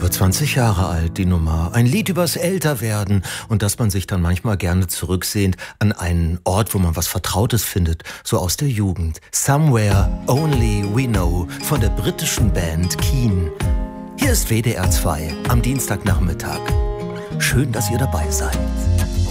über 20 Jahre alt, die Nummer. Ein Lied übers Älterwerden und dass man sich dann manchmal gerne zurücksehnt an einen Ort, wo man was Vertrautes findet, so aus der Jugend. Somewhere Only We Know von der britischen Band Keane. Hier ist WDR 2 am Dienstagnachmittag. Schön, dass ihr dabei seid.